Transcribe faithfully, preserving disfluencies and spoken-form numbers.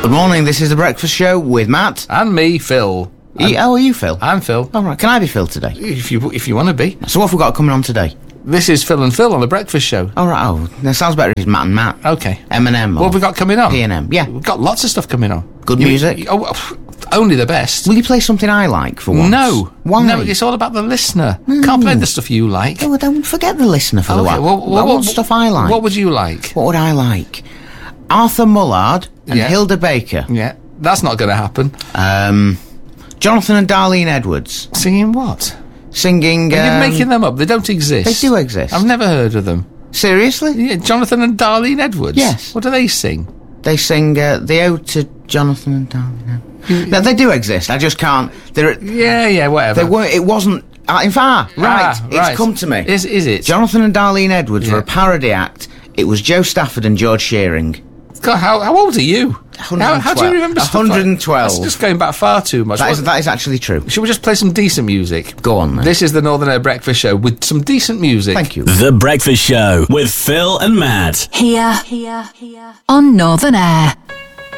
Good morning, this is The Breakfast Show with Matt. And me, Phil. Are you, oh, are you Phil? I'm Phil. All right, can I be Phil today? If you if you want to be. So what have we got coming on today? This is Phil and Phil on The Breakfast Show. All right, oh, that sounds better. It's Matt and Matt. Okay. M and M. What have we got coming on? P and M, yeah. We've got lots of stuff coming on. Good You- music? you- oh, only the best. Will you play something I like for once? No. Why? No, it's all about the listener. Can't play the stuff you like. Oh, don't forget the listener for the Okay, while. well, I what- want what- stuff I like. What would you like? What would I like? Arthur Mullard and Yeah. Hilda Baker. Yeah, that's not going to happen. Um, Jonathan and Darlene Edwards Singing what? singing. Are um, you making them up? They don't exist. They do exist. I've never heard of them. Seriously? Yeah, Jonathan and Darlene Edwards? Yes. What do they sing? They sing uh, the ode to Jonathan and Darlene. No, they do exist. I just can't. They're. Yeah, yeah, whatever. They weren't. It wasn't. Uh, in fact, right, Ah, it's right. come to me. Is, is it? Jonathan and Darlene Edwards Yeah. were a parody act. It was Joe Stafford and George Shearing. God, how, how old are you? How, how do you remember stuff like- one hundred twelve. That's just going back far too much. That is, What- that is actually true. Should we just play some decent music? Go on then. This is the Northern Air Breakfast Show with some decent music. Thank you. The Breakfast Show with Phil and Matt. Here, here, here on Northern Air.